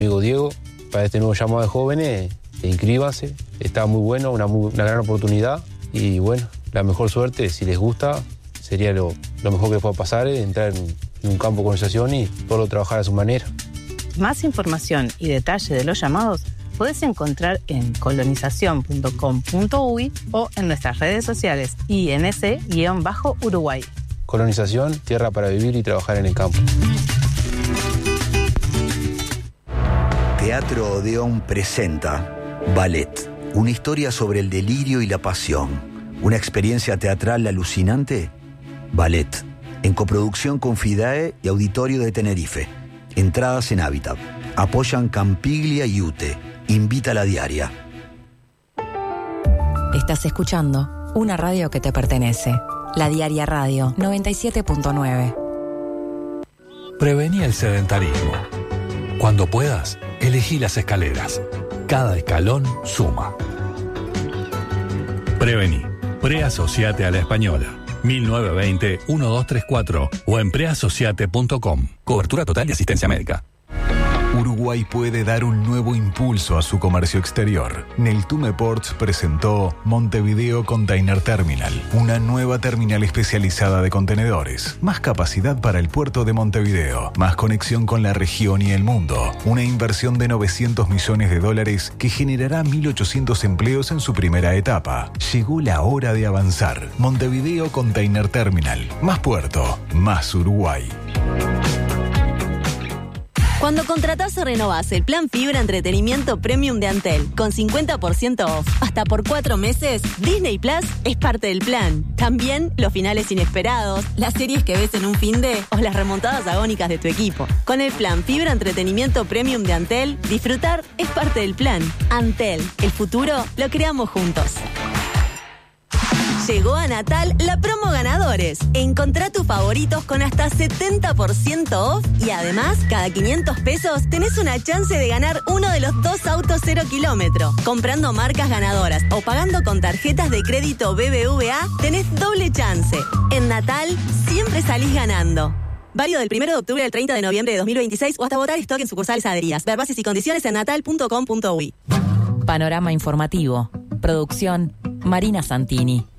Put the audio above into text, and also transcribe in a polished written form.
Amigo Diego, para este nuevo llamado de jóvenes, inscríbanse, está muy bueno, una gran oportunidad y bueno, la mejor suerte, si les gusta, sería lo mejor que les pueda pasar, entrar en un campo de colonización y poderlo trabajar a su manera. Más información y detalle de los llamados puedes encontrar en colonización.com.uy o en nuestras redes sociales INC-Uruguay. Colonización, tierra para vivir y trabajar en el campo. Teatro Odeón presenta Ballet, una historia sobre el delirio y la pasión. Una experiencia teatral alucinante. Ballet, en coproducción con FIDAE y Auditorio de Tenerife. Entradas en Hábitat. Apoyan Campiglia y UTE. Invita a la diaria. Estás escuchando una radio que te pertenece. La Diaria Radio 97.9. Prevení el sedentarismo. Cuando puedas, elegí las escaleras. Cada escalón suma. Prevení. Preasociate a la Española. 1920-1234 o en preasociate.com. Cobertura total y asistencia médica. Uruguay puede dar un nuevo impulso a su comercio exterior. Neltume Ports presentó Montevideo Container Terminal, una nueva terminal especializada de contenedores. Más capacidad para el puerto de Montevideo, más conexión con la región y el mundo. Una inversión de $900 millones que generará 1.800 empleos en su primera etapa. Llegó la hora de avanzar. Montevideo Container Terminal. Más puerto, más Uruguay. Cuando contratás o renovás el plan Fibra Entretenimiento Premium de Antel con 50% off hasta por 4 meses, Disney Plus es parte del plan. También los finales inesperados, las series que ves en un finde o las remontadas agónicas de tu equipo. Con el plan Fibra Entretenimiento Premium de Antel, disfrutar es parte del plan. Antel, el futuro lo creamos juntos. Llegó a Natal la promo ganadores. Encontrá tus favoritos con hasta 70% off y además, cada 500 pesos tenés una chance de ganar uno de los 2 autos 0 kilómetro. Comprando marcas ganadoras o pagando con tarjetas de crédito BBVA, tenés doble chance. En Natal, siempre salís ganando. Válido del 1 de octubre al 30 de noviembre de 2026 o hasta votar stock en sucursales adheridas. Ver bases y condiciones en natal.com.uy. Panorama informativo. Producción Marina Santini.